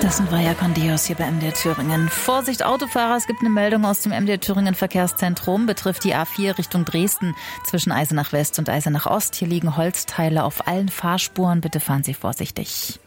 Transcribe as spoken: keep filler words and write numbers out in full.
Das war ja Condios hier bei M D R Thüringen. Vorsicht Autofahrer, es gibt eine Meldung aus dem M D R Thüringen Verkehrszentrum, betrifft die A vier Richtung Dresden zwischen Eisenach West und Eisenach Ost. Hier liegen Holzteile auf allen Fahrspuren, bitte fahren Sie vorsichtig.